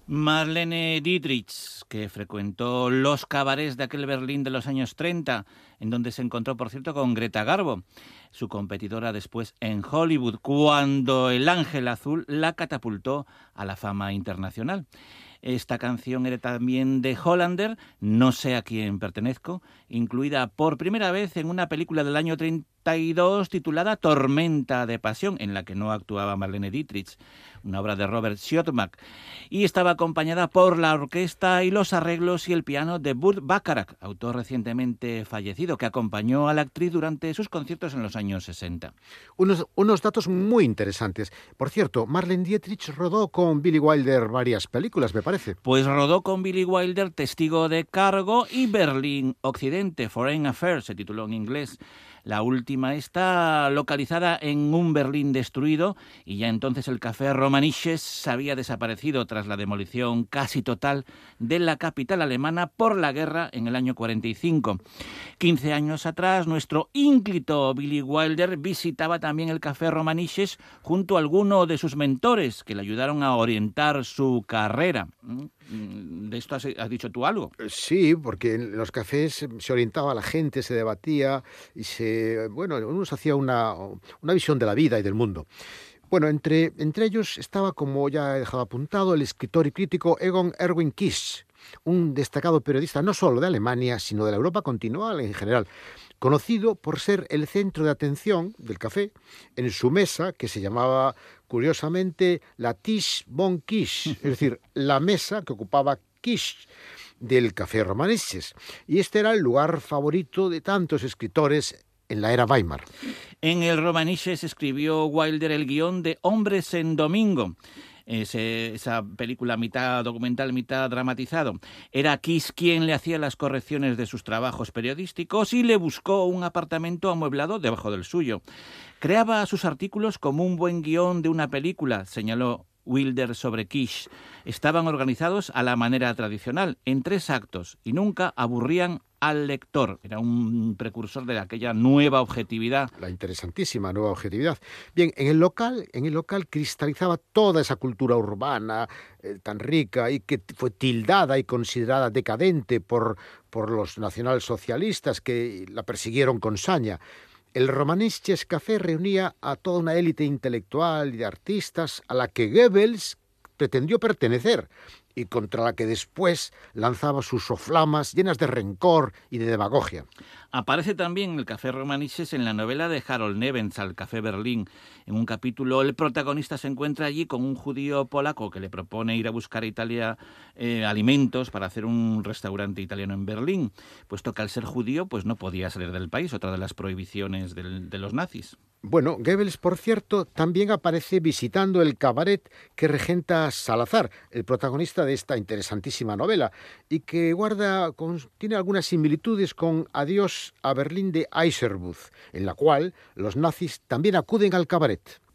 Marlene Dietrich, que frecuentó los cabarets de aquel Berlín de los años 30, en donde se encontró, por cierto, con Greta Garbo, su competidora después en Hollywood, cuando el Ángel Azul la catapultó a la fama internacional. Esta canción era también de Hollander, No sé a quién pertenezco, incluida por primera vez en una película del año 32 titulada Tormenta de pasión, en la que no actuaba Marlene Dietrich, una obra de Robert Siodmak, y estaba acompañada por la orquesta y los arreglos y el piano de Burt Bacharach, autor recientemente fallecido, que acompañó a la actriz durante sus conciertos en los años 60. Unos datos muy interesantes. Por cierto, Marlene Dietrich rodó con Billy Wilder varias películas, me parece. Pues rodó con Billy Wilder Testigo de Cargo y Berlín Occidente, Foreign Affairs, se tituló en inglés. La última está localizada en un Berlín destruido y ya entonces el Café Romanisches había desaparecido tras la demolición casi total de la capital alemana por la guerra en el año 45. 15 años atrás, nuestro ínclito Billy Wilder visitaba también el Café Romanisches junto a alguno de sus mentores que le ayudaron a orientar su carrera. ¿De esto has dicho tú algo? Sí, porque en los cafés se orientaba a la gente, se debatía y uno se hacía una visión de la vida y del mundo. Bueno, entre ellos estaba, como ya he dejado apuntado, el escritor y crítico Egon Erwin Kisch, un destacado periodista no solo de Alemania, sino de la Europa continental en general, conocido por ser el centro de atención del café en su mesa, que se llamaba, curiosamente, la Tisch von Kisch, es decir, la mesa que ocupaba Kisch del Café Romanisches. Y este era el lugar favorito de tantos escritores en la era Weimar. En el Romanisches escribió Wilder el guión de Hombres en Domingo. Esa película mitad documental, mitad dramatizado. Era Kiss quien le hacía las correcciones de sus trabajos periodísticos y le buscó un apartamento amueblado debajo del suyo. Creaba sus artículos como un buen guión de una película, señaló Wilder sobre Kish. Estaban organizados a la manera tradicional, en 3 actos, y nunca aburrían al lector. Era un precursor de aquella nueva objetividad. La interesantísima nueva objetividad. Bien, en el local cristalizaba toda esa cultura urbana tan rica y que fue tildada y considerada decadente por los nacionalsocialistas que la persiguieron con saña. El Romanisches Café reunía a toda una élite intelectual y de artistas a la que Goebbels pretendió pertenecer y contra la que después lanzaba sus soflamas llenas de rencor y de demagogia. Aparece también el Café Romanisches en la novela de Harold Nebenzahl, Café Berlín. En un capítulo el protagonista se encuentra allí con un judío polaco que le propone ir a buscar a Italia alimentos para hacer un restaurante italiano en Berlín, puesto que al ser judío pues no podía salir del país, otra de las prohibiciones de los nazis. Bueno, Goebbels, por cierto, también aparece visitando el cabaret que regenta Salazar, el protagonista de esta interesantísima novela, y que tiene algunas similitudes con Adiós a Berlín de Isherwood, en la cual los nazis también acuden al cabaret.